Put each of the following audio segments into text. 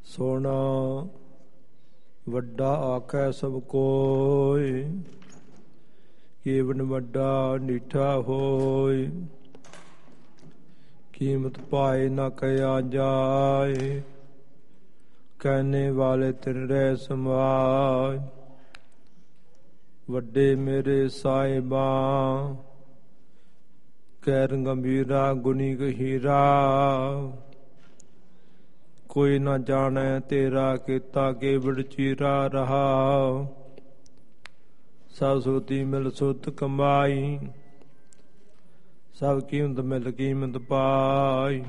ਸੋਣਾ ਵੱਡਾ ਆਖੈ ਸਭ ਕੋਇ, ਕੇਵਨ ਵੱਡਾ ਨੀਠਾ ਹੋਇ। ਕੀਮਤ ਪਾਏ ਨਾ ਕਹਿਆ ਜਾਏ, ਕਹਿਣੇ ਵਾਲੇ ਤਿਨ ਰਹਿ ਸਮਾਏ। ਵੱਡੇ ਮੇਰੇ ਸਾਹਿਬਾਂ, ਕੈਰ ਗੰਭੀਰਾ ਗੁਣੀ ਗਹੀਰਾ। ਕੋਈ ਨਾ ਜਾਣੈ ਤੇਰਾ ਕੀਤਾ ਕੇਵੜ ਚੀਰਾ ਰਹਾ। ਸਭ ਸੋਤੀ ਮਿਲ ਸੁਤ ਕਮਾਈ, ਸਭ ਕੀਮਤ ਮਿਲ ਕੀਮਤ ਪਾਈ।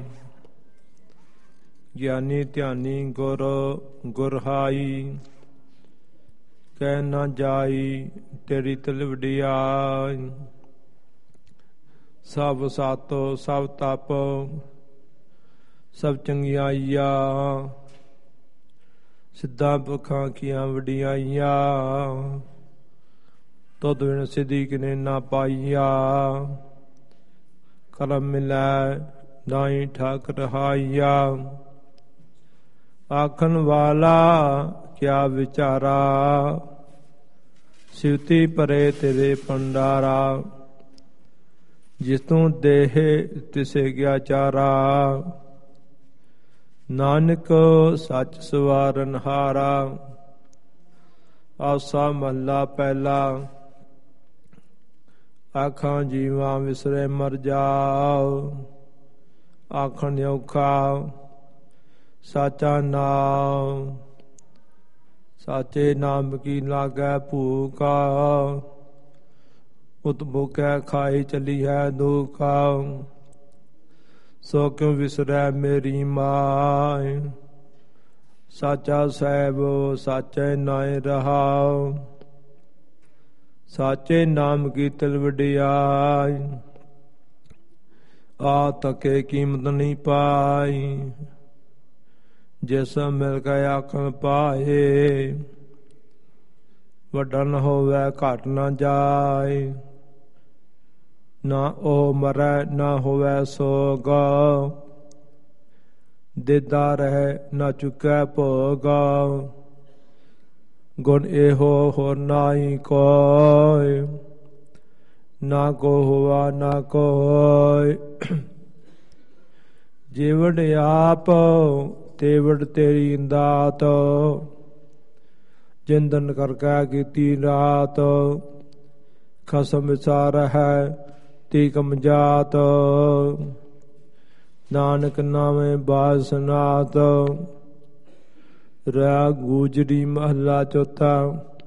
ਗਿਆਨੀ ਧਿਆਨੀ ਗੁਰ ਗੁਰਹਾਈ, ਕਹਿ ਨਾ ਜਾਈ ਤੇਰੀ ਤਿਲ ਵਡਿਆਈ। ਸਭ ਸਤ ਸਭ ਤਪ ਸਭ ਚੰਗਿਆਈਆ, ਸਿੱਧਾਂ ਪੁਰਖਾਂ ਕੀਆਂ ਵਡਿਆਈਆਂ। ਤੁਧ ਬਿਨ ਸਿਧੀ ਕਿਨੇ ਨਾ ਪਾਈਆ, ਕਰਮ ਮਿਲੈ ਨਾਹੀ ਠਾਕ ਰਹਾਈਆ। ਆਖਣ ਵਾਲਾ ਕਿਆ ਵਿਚਾਰਾ, ਸਿਵਤੀ ਪਰੇ ਤੇਰੇ ਭੰਡਾਰਾ। ਜਿਸ ਤੂੰ ਦੇਹ ਤਿਸੇ ਗਿਆ ਚਾਰਾ, ਨਾਨਕ ਸੱਚ ਸਵਾਰਨ ਹਾਰਾ। ਆਸਾ ਮਹੱਲਾ ਪਹਿਲਾ। ਆਖਾਂ ਜੀਵਾਂ ਵਿਸਰੇ ਮਰ ਜਾਓ, ਆਖਣ ਔਖਾ ਸਾਚਾ ਨਾਮ। ਸਾਚੇ ਨਾਮ ਕੀ ਲਾਗੈ ਭੂਖਾ, ਉਤ ਭੁਖੈ ਖਾਈ ਚਲੀ ਹੈ ਦੁਖਾ। ਸੋ ਕਿਉ ਵਿਸਰੈ ਮੇਰੀ ਮਾਇ, ਸਾਚਾ ਸਾਹਿਬ ਸਾਚੇ ਨਾਇ ਰਹਾਉ। ਸਾਚੇ ਨਾਮ ਕੀ ਤਿਲ ਵਡਿਆਈ, ਆ ਤਕੇ ਕੀਮਤ ਨਹੀਂ ਪਾਈ। ਜਿਸ ਮਿਲ ਕੇ ਆਖਣ ਪਾਏ, ਵੱਡਾ ਨ ਹੋਵੇ ਘਟ ਨਾ ਜਾਏ। ਨਾ ਉਹ ਮਰੈ ਨਾ ਹੋਵੇ ਸੋਗ, ਦੇਦਾ ਰਹਿ ਨਾ ਚੁੱਕੈ ਭੋਗ। ਗੁਣ ਇਹੋ ਹੋਰ ਨਾਹੀ ਕੋਇ, ਨਾ ਕੋ ਹੋਵਾ ਨਾ ਕੋਇ। ਜਿਵੜ ਆਪ ਤੇਵੜ ਤੇਰੀ ਦਾਤ, ਜਿੰਦਨ ਕਰਕੇ ਕੀਤੀ ਰਾਤ। ਖਸਮ ਵਿਚਾਰ ਹੈ ਤੀ ਕਮ ਜਾਤ, ਨਾਨਕ ਨਾਵੇਂ ਬਾਜ ਸਨਾਤ। ਰਾਗ ਗੂਜਰੀ ਮਹੱਲਾ ਚੌਥਾ।